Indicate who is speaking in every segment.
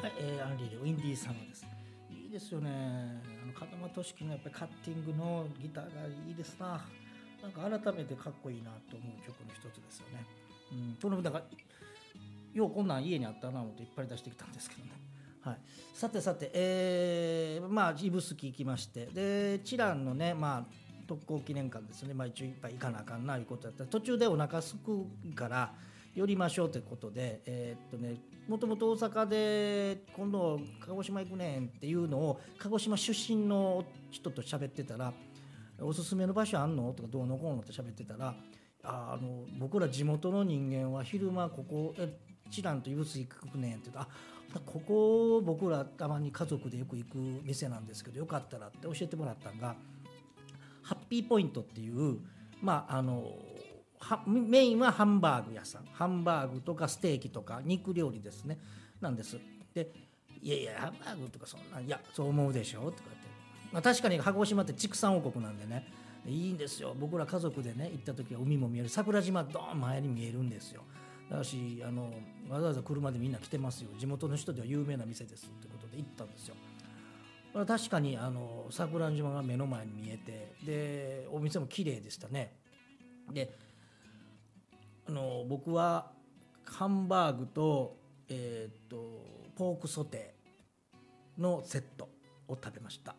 Speaker 1: はい、アンリーでウィンディー様です。いいですよね。風間俊樹のやっぱりカッティングのギターがいいですな。なんか改めてかっこいいなと思う曲の一つですよね。このだからようこんなん家にあったなと思っていっぱい出してきたんですけどね。はい、さてさて、まあ指宿行きまして、でチランのね、まあ特攻記念館ですね、まあ、一応いっぱい行かなあかんないうことだったら途中でお腹すくから寄りましょうということで、もともと大阪で今度鹿児島行くねんっていうのを鹿児島出身の人と喋ってたら、おすすめの場所あんのとかどうのこうのって喋ってたら、僕ら地元の人間は昼間ここチランと指宿行くねんって言うと、ここ僕らたまに家族でよく行く店なんですけどよかったらって教えてもらったのがハッピーポイントっていう、メインはハンバーグ屋さん、ハンバーグとかステーキとか肉料理ですねなんです。でいやいやハンバーグとかそんな、いやそう思うでしょとかって、確かに鹿児島って畜産王国なんでねいいんですよ。僕ら家族でね行った時は海も見える、桜島ドーン前に見えるんですよ。だしわざわざ車でみんな来てますよ、地元の人では有名な店ですってことで行ったんですよ。確かに桜島が目の前に見えて、でお店も綺麗でしたね。で僕はハンバーグと、ポークソテーのセットを食べました。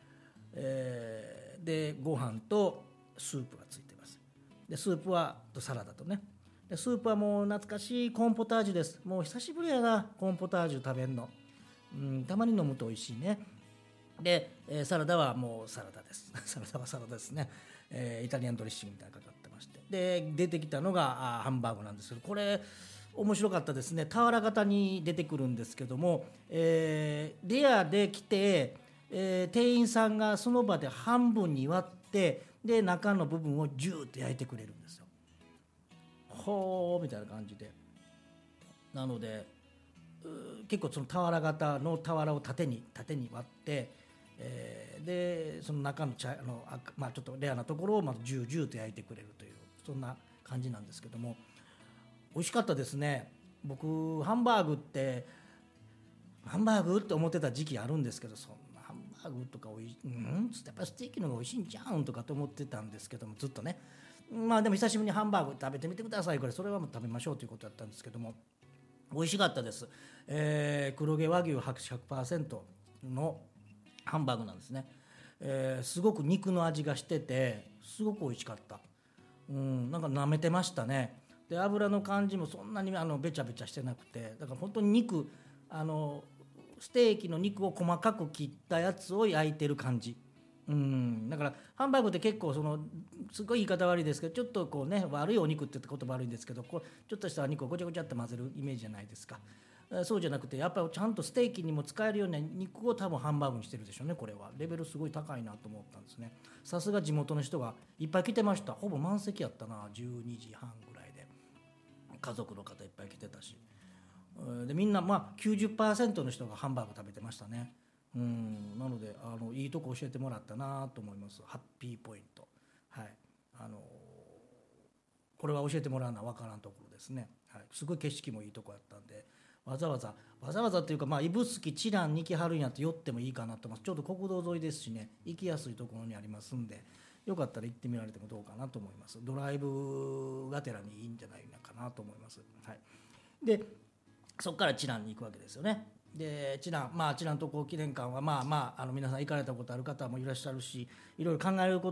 Speaker 1: でご飯とスープがついてます。でスープはサラダとね、でスープはもう懐かしいコーンポタージュです。もう久しぶりやなコーンポタージュ食べんの、たまに飲むと美味しいね。で、サラダはもうサラダですサラダはサラダですね、イタリアンドレッシングみたいなのがかかってまして、で出てきたのがハンバーグなんですけど、これ面白かったですね。俵型に出てくるんですけども、レアで来て、店員さんがその場で半分に割って、で中の部分をジューッと焼いてくれるんですよ。ほーみたいな感じで、なので結構その俵型の俵を縦に割って、でその中のちょっとレアなところをまずジュージューと焼いてくれるという、そんな感じなんですけども、美味しかったですね。僕ハンバーグって思ってた時期あるんですけど、そんなハンバーグとかおいしつってやっぱステーキの方が美味しいんじゃんとかと思ってたんですけども、ずっとね、でも久しぶりにハンバーグ食べてみてください、これそれはもう食べましょうということだったんですけども、美味しかったです。黒毛和牛 100% のハンバーグなんですね。すごく肉の味がしててすごく美味しかった。なんか舐めてましたね。で油の感じもそんなにべちゃべちゃしてなくて、だから本当に肉ステーキの肉を細かく切ったやつを焼いてる感じ。だからハンバーグって結構すごい言い方悪いですけど、ちょっとこうね、悪いお肉って言って言葉悪いんですけど、こうちょっとした肉をごちゃごちゃって混ぜるイメージじゃないですか。そうじゃなくてやっぱりちゃんとステーキにも使えるような肉を多分ハンバーグにしてるでしょうね。これはレベルすごい高いなと思ったんですね。さすが地元の人がいっぱい来てました。ほぼ満席やったな、12時半ぐらいで家族の方いっぱい来てたし、でみんな90% の人がハンバーグ食べてましたね。なのでいいとこ教えてもらったなと思います。ハッピーポイント、はい、これは教えてもらうのは分からんところですね。はい、すごい景色もいいとこやったんで、わざわざっていうか、指宿知覧に行きはるんやって寄ってもいいかなと思います。ちょうど国道沿いですしね、行きやすいところにありますんで、よかったら行ってみられてもどうかなと思います。ドライブがてらにいいんじゃないかなと思います。はい、でそこから知覧に行くわけですよね。で知覧特攻記念館は皆さん行かれたことある方もいらっしゃるし、いろいろ考えるこ